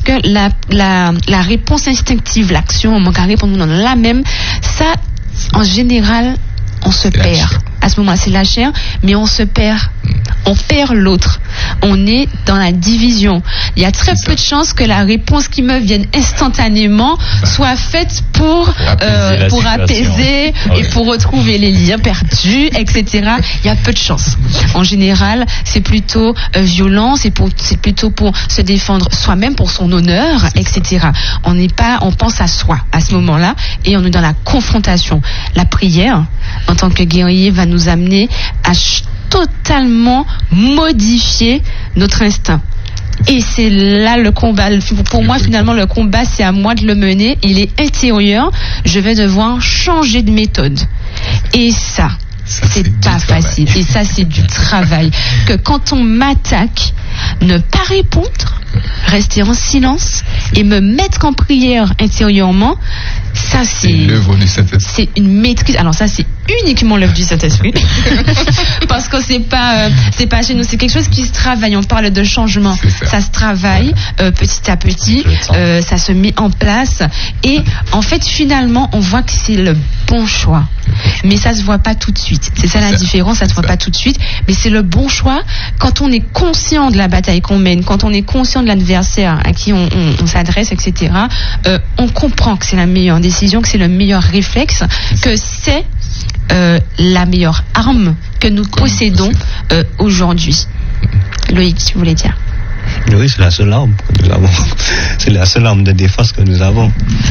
que la réponse instinctive, l'action, on manque à répondre dans la même, ça, en général, on se perd. À ce moment-là, c'est la chair, mais on se perd. On perd l'autre. On est dans la division. Il y a très peu de chances que la réponse qui me vienne instantanément soit faite pour apaiser et pour retrouver les liens perdus, etc. Il y a peu de chances. En général, c'est plutôt violent, c'est plutôt pour se défendre soi-même, pour son honneur, etc. On pense à soi à ce moment-là et on est dans la confrontation. La prière, en tant que guerrier, va nous amener à totalement modifier notre instinct. Et c'est là le combat. Pour moi, finalement, le combat, c'est à moi de le mener. Il est intérieur. Je vais devoir changer de méthode. Et ça c'est pas facile. Et ça, c'est du travail. Que quand on m'attaque, ne pas répondre, rester en silence et me mettre en prière intérieurement, ça c'est l'œuvre du Saint-Esprit. C'est une maîtrise. Alors ça, c'est uniquement l'œuvre du Saint-Esprit. Parce que c'est pas chez nous, c'est quelque chose qui se travaille. On parle de changement. Ça se travaille petit à petit, ça se met en place et en fait finalement on voit que c'est le bon choix. Mais ça se voit pas tout de suite. C'est ça la différence, ça se voit pas tout de suite, mais c'est le bon choix quand on est conscient de la bataille qu'on mène, quand on est conscient de l'adversaire à qui on s'adresse, etc. On comprend que c'est la meilleure décision, que c'est le meilleur réflexe, que c'est la meilleure arme que nous possédons aujourd'hui. Loïc, tu voulais dire? Oui, c'est la seule arme que nous avons. C'est la seule arme de défense que nous avons.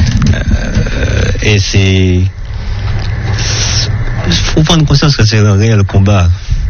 Et c'est... Il faut prendre conscience que c'est un réel combat.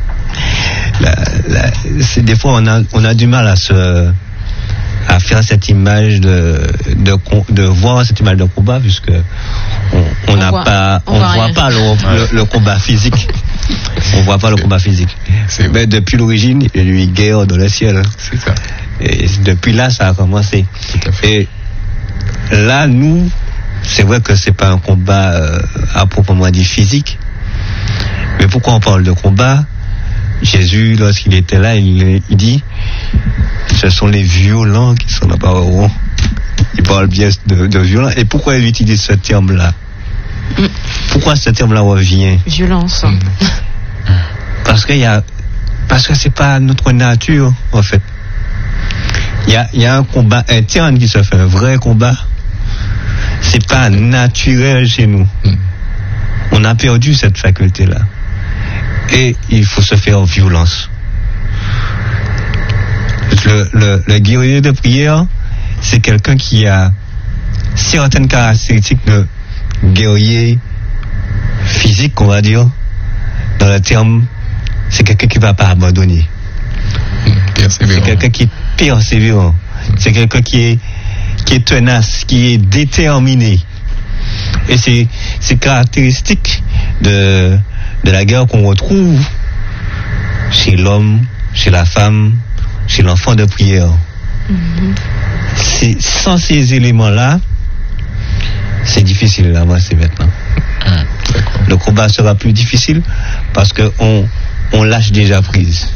Des fois, on a du mal à faire cette image de voir cette image de combat, puisque on voit pas le combat physique. On voit pas le combat physique. Mais depuis l'origine, il y a eu une guerre dans le ciel. C'est ça. Et depuis là, ça a commencé. Et là, nous, c'est vrai que c'est pas un combat à proprement dit physique. Mais pourquoi on parle de combat? Jésus, lorsqu'il était là, il dit, ce sont les violents qui sont là-bas au rond. Il parle bien de violents. Et pourquoi il utilise ce terme-là? Pourquoi ce terme-là revient? Violence. Parce que c'est pas notre nature, en fait. Il y a un combat interne qui se fait, un vrai combat. C'est pas naturel chez nous. On a perdu cette faculté-là. Et il faut se faire violence. Le guerrier de prière, c'est quelqu'un qui a certaines caractéristiques de guerrier physique, on va dire. Dans le terme, c'est quelqu'un qui ne va pas abandonner. C'est quelqu'un qui est persévérant. C'est quelqu'un qui est tenace, qui est déterminé. Et c'est ces caractéristiques de la guerre qu'on retrouve chez l'homme, chez la femme, chez l'enfant de prière. Sans ces éléments-là, c'est difficile d'avancer maintenant. Le combat sera plus difficile parce qu'on lâche déjà prise.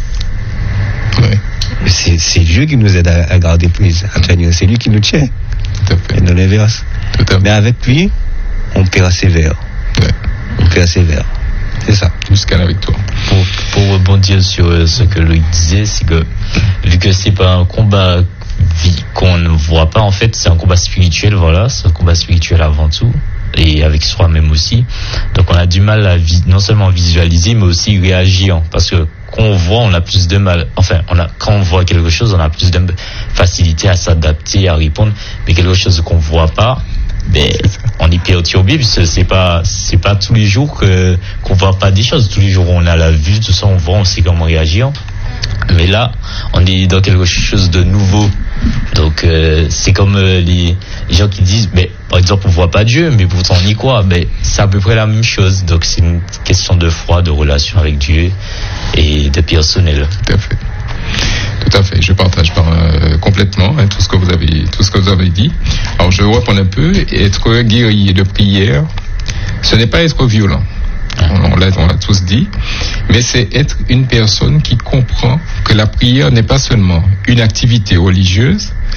C'est Dieu qui nous aide à garder prise, à tenir. C'est lui qui nous tient. Et dans l'inverse. Mais avec lui, on persévère. On persévère. C'est ça. Jusqu'à la victoire. Pour rebondir sur ce que Loïc disait, c'est que vu que c'est pas un combat qu'on ne voit pas, en fait, c'est un combat spirituel, voilà, c'est un combat spirituel avant tout, et avec soi-même aussi. Donc on a du mal à non seulement visualiser, mais aussi réagir, parce que quand on voit, on a plus de mal. Enfin, quand on voit quelque chose, on a plus de facilité à s'adapter, à répondre, mais quelque chose qu'on voit pas, on est perturbé, puisque c'est pas tous les jours qu'on voit pas des choses. Tous les jours on a la vue, tout ça, on voit, on sait comment réagir. Mais là, on est dans quelque chose de nouveau. Donc c'est comme les gens qui disent, par exemple, on voit pas Dieu, mais pourtant on y croit. C'est à peu près la même chose. Donc c'est une question de foi, de relation avec Dieu et de personnel. Tout à fait. Je partage complètement tout ce que vous avez dit. Alors je reprends un peu. Être guerrier de prière, ce n'est pas être violent. On l'a tous dit, mais c'est être une personne qui comprend que la prière n'est pas seulement une activité religieuse,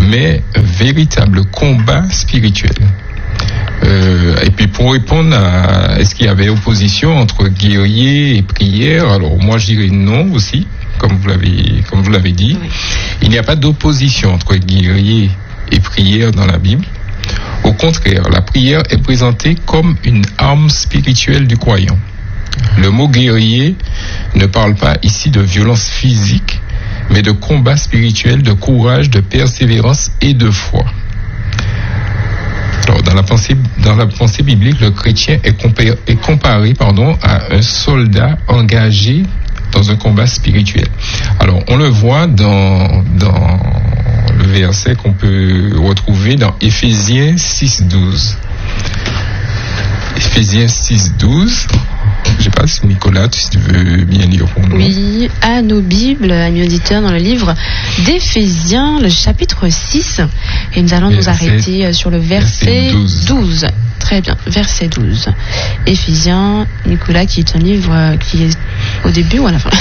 mais un véritable combat spirituel. Et puis pour répondre à est-ce qu'il y avait opposition entre guerrier et prière, alors moi je dirais non aussi, comme vous l'avez dit. Oui. Il n'y a pas d'opposition entre guerrier et prière dans la Bible. Au contraire, la prière est présentée comme une arme spirituelle du croyant. Le mot guerrier ne parle pas ici de violence physique, mais de combat spirituel, de courage, de persévérance et de foi. Alors, dans la pensée biblique, le chrétien est comparé à un soldat engagé dans un combat spirituel. Alors, on le voit dans le verset qu'on peut retrouver dans Éphésiens 6:12. Éphésiens 6:12. Je ne sais pas si Nicolas, si tu veux bien lire pour nous. Oui, à nos Bibles, amis auditeurs, dans le livre d'Éphésiens, le chapitre 6. Et nous allons nous arrêter sur le verset 12. Très bien, verset 12. Éphésiens, Nicolas, qui est un livre qui est au début ou à la fin?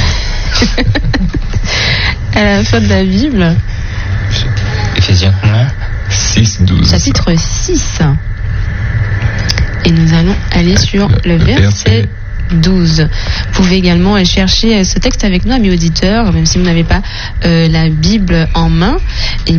À la fin de la Bible. Éphésiens combien? 6:12. Chapitre 6. Et nous allons aller sur le verset 12. Vous pouvez également chercher ce texte avec nous, amis auditeurs, même si vous n'avez pas la Bible en main. Et